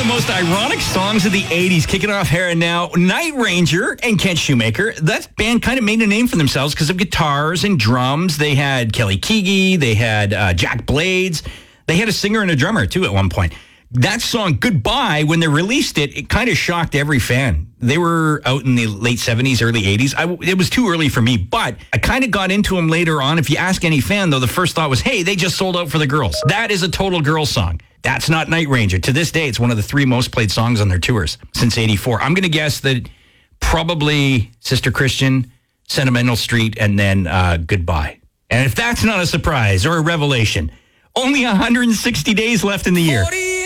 most ironic songs of the 80s. Kicking off here and now, Night Ranger and Kent Shoemaker. That band kind of made a name for themselves because of guitars and drums. They had Kelly Keagy. They had Jack Blades. They had a singer and a drummer, too, at one point. That song, Goodbye, when they released it, it kind of shocked every fan. They were out in the late 70s, early 80s. It was too early for me, but I kind of got into them later on. If you ask any fan, though, the first thought was, hey, they just sold out for the girls. That is a total girls song. That's not Night Ranger. To this day, it's one of the 3 most played songs on their tours since 84. I'm going to guess that probably Sister Christian, Sentimental Street, and then And if that's not a surprise or a revelation, only 160 days left in the year.